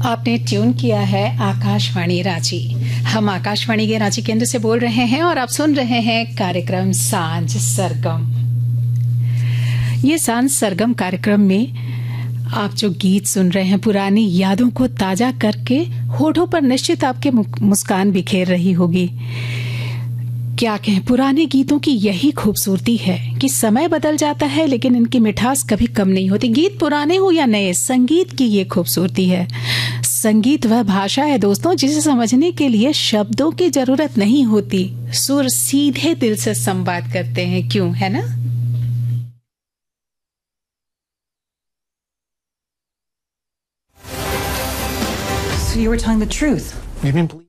आपने ट्यून किया है आकाशवाणी रांची। हम आकाशवाणी के रांची केंद्र से बोल रहे हैं और आप सुन रहे हैं कार्यक्रम सांझ सरगम। ये सांझ सरगम कार्यक्रम में आप जो गीत सुन रहे हैं पुरानी यादों को ताजा करके होठों पर निश्चित आपके मुस्कान बिखेर रही होगी। क्या कहें, पुराने गीतों की यही खूबसूरती है कि समय बदल जाता है लेकिन इनकी मिठास कभी कम नहीं होती। गीत पुराने हो या नए, संगीत की ये खूबसूरती है। संगीत वह भाषा है दोस्तों जिसे समझने के लिए शब्दों की जरूरत नहीं होती। सुर सीधे दिल से संवाद करते हैं, क्यों, है ना? So you were telling the truth. You didn't believe